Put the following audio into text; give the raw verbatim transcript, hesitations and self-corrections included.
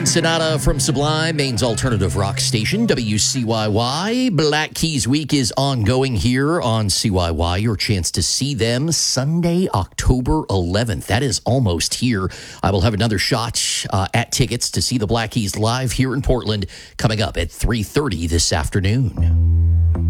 Sonata from Sublime, Maine's alternative rock station, W C Y Y. Black Keys Week is ongoing here on C Y Y. Your chance to see them Sunday, October eleventh. That is almost here. I will have another shot uh, at tickets to see the Black Keys live here in Portland coming up at three thirty this afternoon.